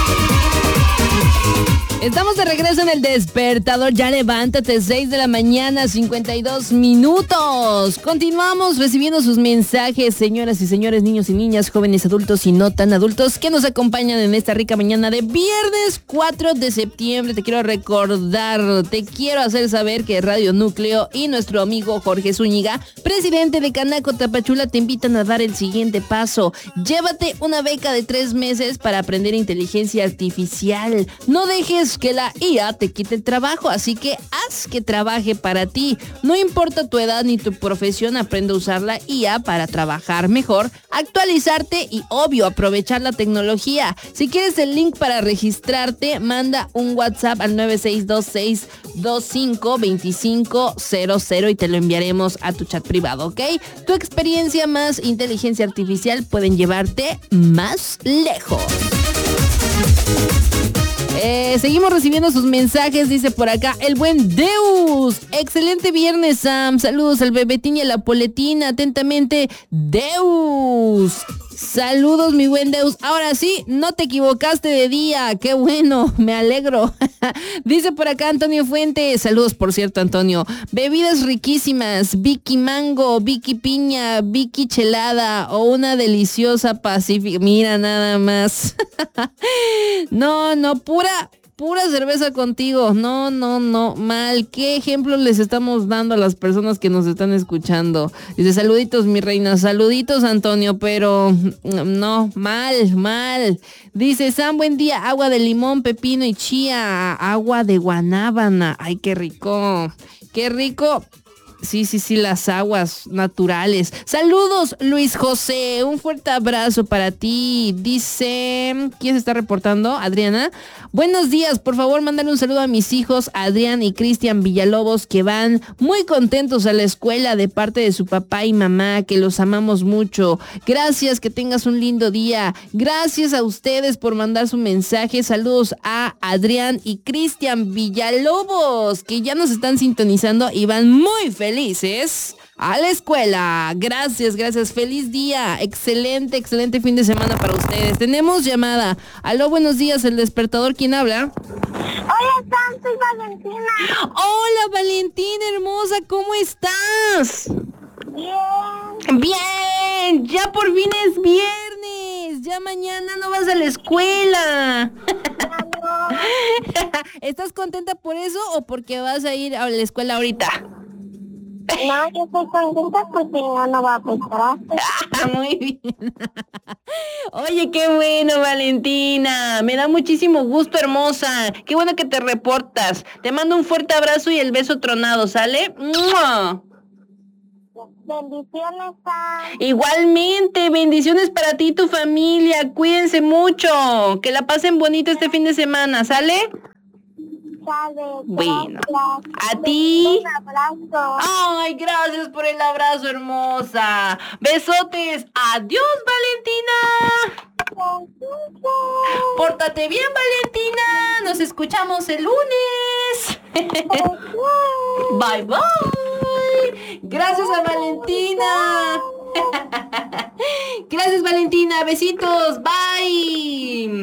Estamos de regreso en el despertador. Ya levántate, 6 de la mañana, 52 minutos. Continuamos recibiendo sus mensajes, señoras y señores, niños y niñas, jóvenes, adultos y no tan adultos, que nos acompañan en esta rica mañana de viernes 4 de septiembre. Te quiero recordar, te quiero hacer saber que Radio Núcleo y nuestro amigo Jorge Zúñiga, presidente de Canaco Tapachula, te invitan a dar el siguiente paso. Llévate una beca de 3 meses para aprender inteligencia artificial. No dejes que la IA te quite el trabajo, así que haz que trabaje para ti. No importa tu edad ni tu profesión, aprende a usar la IA para trabajar mejor, actualizarte y, obvio, aprovechar la tecnología. Si quieres el link para registrarte, manda un WhatsApp al 9626252500 y te lo enviaremos a tu chat privado, ¿ok? Tu experiencia más inteligencia artificial pueden llevarte más lejos. Seguimos recibiendo sus mensajes, dice por acá el buen Deus. Excelente viernes, Sam. Saludos al Bebetín y a la Poletina. Atentamente, Deus. Saludos, mi buen Deus. Ahora sí, no te equivocaste de día. Qué bueno, me alegro. Dice por acá Antonio Fuentes. Saludos, por cierto, Antonio. Bebidas riquísimas. Vicky Mango, Vicky Piña, Vicky Chelada o una deliciosa Pacífica. Mira, nada más. No, pura cerveza contigo. No, mal. ¿Qué ejemplo les estamos dando a las personas que nos están escuchando? Dice, saluditos, mi reina, saluditos, Antonio, pero no, mal. Dice, Sam, buen día, agua de limón, pepino y chía, agua de guanábana. Ay, qué rico. Sí, las aguas naturales. Saludos, Luis José. Un fuerte abrazo para ti. Dice, ¿quién se está reportando? Adriana. Buenos días, por favor, mándale un saludo a mis hijos, Adrián y Cristian Villalobos, que van muy contentos a la escuela de parte de su papá y mamá, que los amamos mucho. Gracias, que tengas un lindo día. Gracias a ustedes por mandar su mensaje. Saludos a Adrián y Cristian Villalobos, que ya nos están sintonizando y van muy felices a la escuela. Gracias. Feliz día. Excelente fin de semana para ustedes. Tenemos llamada. Aló, buenos días, el despertador. ¿Quién habla? Hola, Sam, soy Valentina. Hola, Valentina, hermosa. ¿Cómo estás? Bien. Ya por fin es viernes. Ya mañana no vas a la escuela. No. ¿Estás contenta por eso o porque vas a ir a la escuela ahorita? No, yo estoy contenta porque no va a pesar. Muy bien. Oye, qué bueno, Valentina. Me da muchísimo gusto, hermosa. Qué bueno que te reportas. Te mando un fuerte abrazo y el beso tronado, ¿sale? ¡Mua! Bendiciones, Sam. Igualmente, bendiciones para ti y tu familia. Cuídense mucho. Que la pasen bonito este fin de semana, ¿sale? Bueno, a ti. Un abrazo. Ay, gracias por el abrazo, hermosa. Besotes. Adiós, Valentina. Pórtate bien, Valentina. Nos escuchamos el lunes. Bye, bye. Gracias a Valentina. Gracias, Valentina. Besitos. Bye.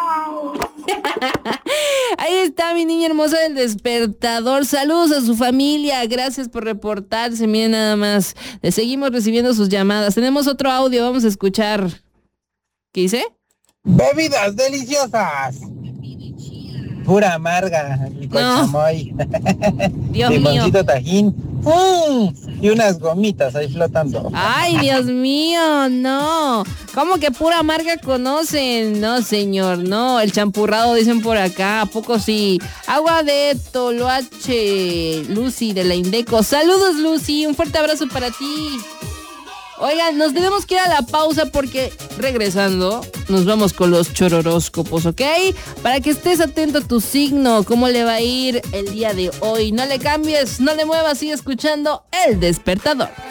Ahí está mi niña hermosa del despertador. Saludos a su familia. Gracias por reportarse. Miren nada más. Le seguimos recibiendo sus llamadas. Tenemos otro audio. Vamos a escuchar. ¿Qué dice? Bebidas deliciosas. Pura amarga. Y con chamoy. Dios mío. Limoncito Tajín. Y unas gomitas ahí flotando. Ay, Dios mío, no. ¿Cómo que pura amarga conocen? No, señor, no. El champurrado dicen por acá. ¿A poco sí? Agua de Toloache. Lucy de la Indeco. Saludos, Lucy. Un fuerte abrazo para ti. Oigan, nos tenemos que ir a la pausa porque regresando nos vamos con los chororóscopos, ¿ok? Para que estés atento a tu signo, cómo le va a ir el día de hoy. No le cambies, no le muevas, sigue escuchando El Despertador.